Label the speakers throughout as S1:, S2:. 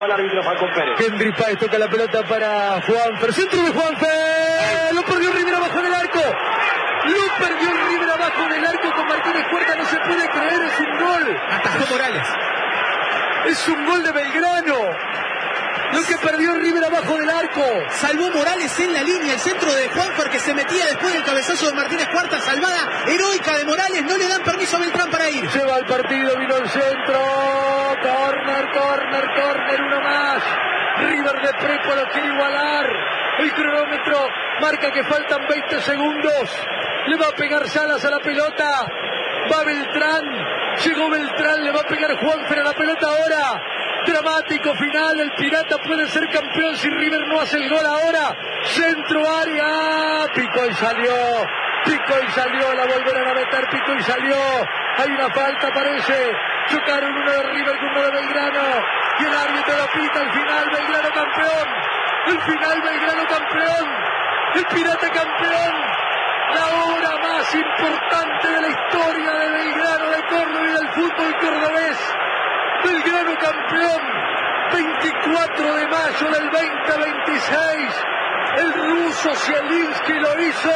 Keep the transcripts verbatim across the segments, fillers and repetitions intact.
S1: Al árbitro Falcón Pérez.
S2: Henry Páez toca la pelota para Juanfer. Centro de Juanfer. Lo perdió River abajo del arco. Lo perdió River abajo del arco con Martínez Cuarta. No se puede creer. Es un gol.
S3: Atajó Morales.
S2: Es un gol de Belgrano. Lo que perdió River abajo del arco.
S3: Salvó Morales en la línea. El centro de Juanfer que se metía después del cabezazo de Martínez Cuarta. Salvada heroica de Morales. No le dan permiso a Beltrán para ir.
S2: Lleva el partido. Vino el centro. Corner, corner, corner. Uno más. River de Prepo lo quiere igualar. El cronómetro marca que faltan veinte segundos. Le va a pegar Salas a la pelota. Va Beltrán. Llegó Beltrán. Le va a pegar Juanfer a la pelota ahora. Dramático final, el Pirata puede ser campeón si River no hace el gol ahora. Centro área, picó y salió, picó y salió, la volverán a meter, picó y salió. Hay una falta parece, chocaron uno de River con uno de Belgrano. Y el árbitro lo pita, al final Belgrano campeón. El final Belgrano campeón, el Pirata campeón. La hora más importante de la historia de Belgrano, de Córdoba y del fútbol cordobés. Belgrano campeón, veinticuatro de mayo del veinte veintiséis, el ruso Zielinski lo hizo.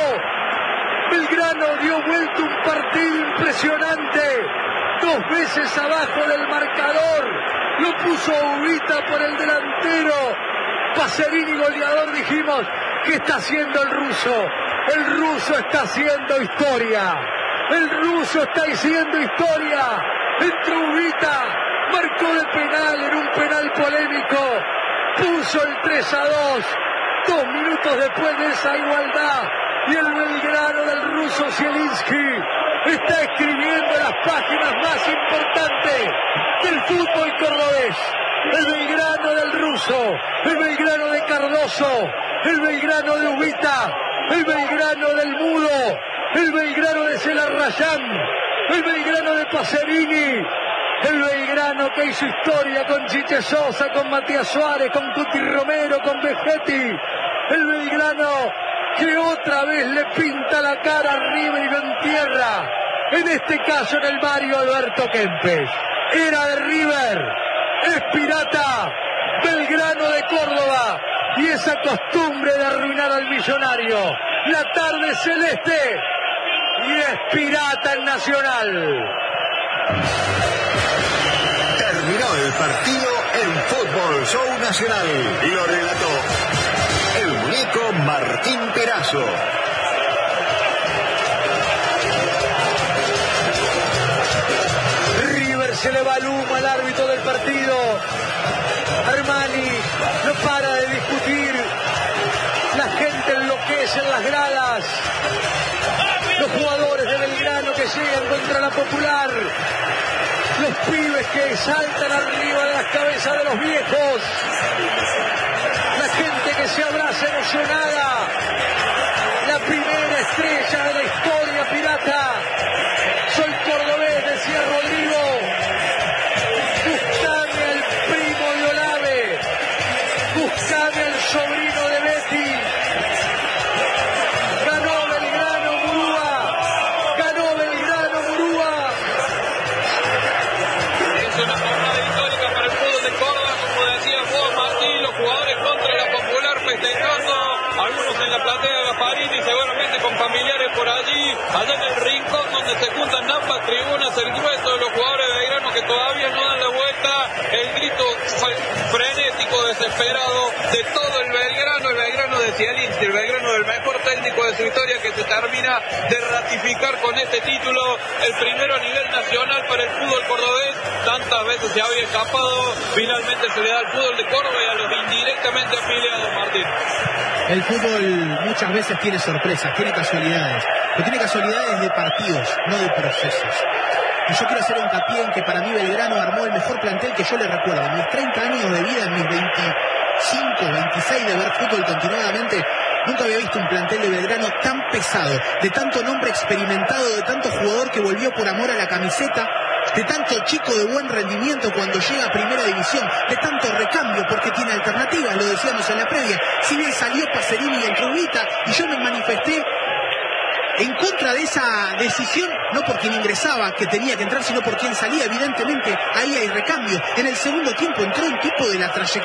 S2: Belgrano dio vuelta un partido impresionante, dos veces abajo del marcador, lo puso Ubita por el delantero, Pacerini goleador, dijimos, ¿qué está haciendo el ruso? El ruso está haciendo historia, el ruso está haciendo historia, entró Ubita. Marcó de penal en un penal polémico, puso el tres a dos, dos minutos después de esa igualdad, y el Belgrano del ruso Zielinski está escribiendo las páginas más importantes del fútbol cordobés. El Belgrano del ruso, el Belgrano de Cardoso, el Belgrano de Ubita, el Belgrano del Mudo, el Belgrano de Celarrayán, el Belgrano de Pacerini. El Belgrano que hizo historia con Chiche Sosa, con Matías Suárez, con Cuti Romero, con Vegetti. El Belgrano que otra vez le pinta la cara a River y lo entierra. En este caso en el Mario Alberto Kempes. Era de River, es Pirata, Belgrano de Córdoba. Y esa costumbre de arruinar al millonario. La tarde celeste y es Pirata en Nacional.
S4: Terminó el partido en Fútbol Show Nacional. Lo relató el muñeco Martín Perazo.
S2: River se le va el humo al árbitro del partido. Armani no para de discutir. La gente enloquece en las gradas. Los jugadores de Belgrano que llegan contra la Popular. Los pibes que saltan arriba de las cabezas de los viejos. La gente que se abraza emocionada. La primera estrella de la historia pirata. Soy cordobés, decía Rodrigo. Buscame al primo de Olave. Buscame al sobrino de Betty. Ganó Belgrano Murúa. Ganó Belgrano Murúa.
S5: Es una jornada histórica para el fútbol de Córdoba, como decía vos, Martín, los jugadores contra la Popular festejando, algunos en la platea de Gasparini, seguramente con familiares por allí, allá en el rincón donde se juntan ambas tribunas, el grueso de los jugadores de Belgrano que todavía no dan la vuelta, el grito frenético, desesperado de todo el Belgrano, el Belgrano de Zielinski, el Belgrano del mejor técnico de su historia que se termina de ratificar con este título, el primero a nivel nacional para el fútbol cordobés, tantas veces se había escapado, finalmente se le da al fútbol de Córdoba y a los indirectamente afiliados, Martín.
S3: El fútbol muchas veces tiene sorpresas, tiene casualidades, pero tiene casualidades de partidos, no de procesos. Y yo quiero hacer hincapié en que para mí Belgrano armó el mejor plantel que yo le recuerdo. En mis treinta años de vida, en mis veinticinco, veintiséis de ver fútbol continuadamente, nunca había visto un plantel de Belgrano tan pesado, de tanto nombre experimentado, de tanto jugador que volvió por amor a la camiseta, de tanto chico de buen rendimiento cuando llega a primera división, de tanto recambio porque tiene alternativas, lo decíamos en la previa. Si bien salió Pacerini y entró Ubita, y yo me manifesté en contra de esa decisión, no por quien ingresaba, que tenía que entrar, sino por quien salía. Evidentemente, ahí hay recambio. En el segundo tiempo entró un tipo de la trayectoria